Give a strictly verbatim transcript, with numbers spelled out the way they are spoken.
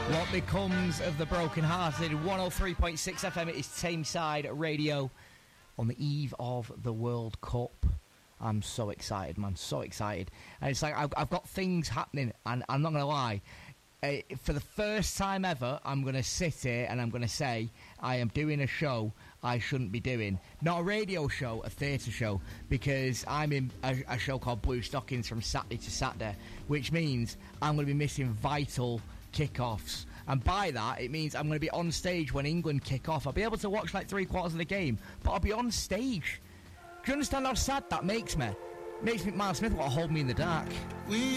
What becomes of the broken-hearted? one oh three point six F M, it is Tameside Radio on the eve of the World Cup. I'm so excited, man, so excited. And it's like, I've, I've got things happening, and I'm not going to lie. Uh, for the first time ever, I'm going to sit here and I'm going to say I am doing a show I shouldn't be doing. Not a radio show, a theatre show, because I'm in a, a show called Blue Stockings from Saturday to Saturday, which means I'm going to be missing vital kickoffs. And by that, it means I'm going to be on stage when England kick off. I'll be able to watch like three quarters of the game, but I'll be on stage. Do you understand how sad that makes me? It makes me, Miles Smith want to hold me in the dark. We